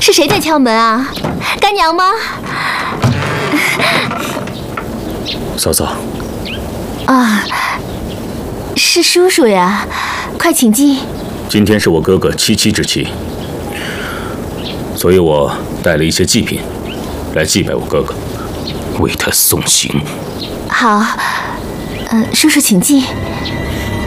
是谁在敲门啊？干娘吗？ 嫂嫂。 啊，是叔叔呀，快请进。 今天是我哥哥77之期，所以我带了一些祭品来祭拜我哥哥，为他送行。 好，叔叔请进。